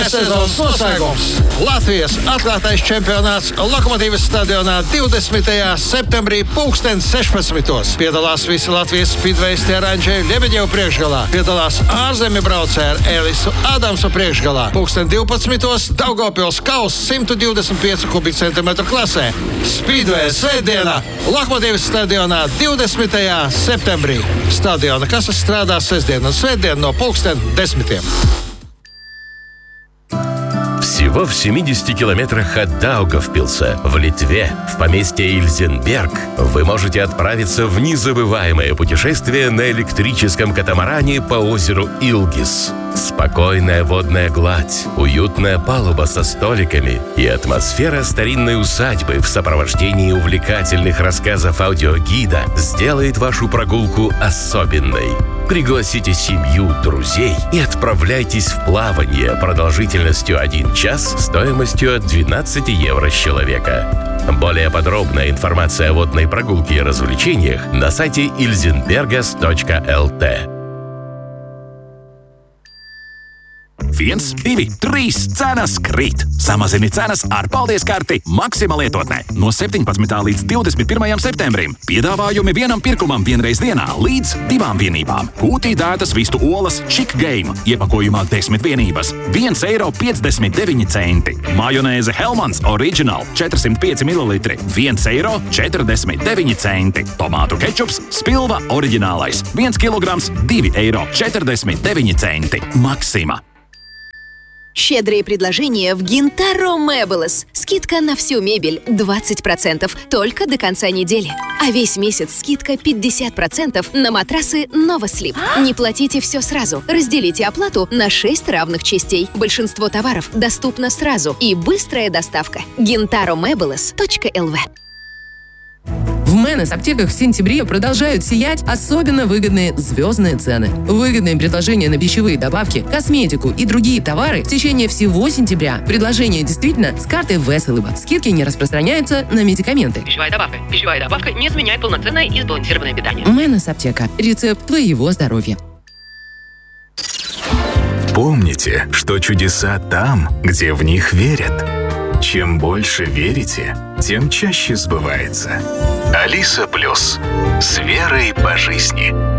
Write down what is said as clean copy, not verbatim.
sezonas noslēgums. Latvijas atklātais čempionāts Lokomotīvas stadionā 20. septembrī 16:00. Piedalās visi Latvijas spidvejas tērāņģēji Ļebeģevu priekšgalā. Piedalās ārzemju braucēji ar Elisu Adamsu priekšgalā. 12:00 Daugavpils Kauss 125 kubikcentimetru klasē. Spidvejas svētdienā Lokomotīvas stadionā 20. septembrī. Stadiona kases strādā sestdien un svētdien no 10:00. Всего в 70 километрах от Даугавпилса, в Литве, в поместье Ильзенберг, вы можете отправиться в незабываемое путешествие на электрическом катамаране по озеру Илгис. Спокойная водная гладь, уютная палуба со столиками и атмосфера старинной усадьбы в сопровождении увлекательных рассказов аудиогида сделает вашу прогулку особенной. Пригласите семью, друзей и отправляйтесь в плавание продолжительностью 1 час стоимостью от 12 евро с человека. Более подробная информация о водной прогулке и развлечениях на сайте ilzenbergas.lt. 1, 2, 3 cenas krīt. Samazini cenas ar Paldies karti Maksima lietotnē. No 17. līdz 21. septembrim. Piedāvājumi vienam pirkumam vienreiz dienā līdz 2 vienībām. Kūtī dētas vistu olas Chic Game. Iepakojumā 10 vienības. 1,59 eiro. Majonēze Hellmann's Original 405 ml. 1,49 eiro. Tomātu kečups Spilva oriģinālais. 1 kilograms 2,49 eiro. Maksima. Щедрые предложения в Gintaro Meubles. Скидка на всю мебель 20%, только до конца недели. А весь месяц скидка 50% на матрасы Novaslip. Не платите все сразу. Разделите оплату на 6 равных частей. Большинство товаров доступно сразу. И быстрая доставка. GintaroMeubles.lv. В Мэнес аптеках в сентябре продолжают сиять особенно выгодные звездные цены. Выгодные предложения на пищевые добавки, косметику и другие товары в течение всего сентября. Предложение действительно с картой Веселова. Скидки не распространяются на медикаменты. Пищевая добавка не заменяет полноценное и сбалансированное питание. Мэнес аптека. Рецепт твоего здоровья. Помните, что чудеса там, где в них верят. Чем больше верите, тем чаще сбывается. Алиса Плюс. С верой по жизни.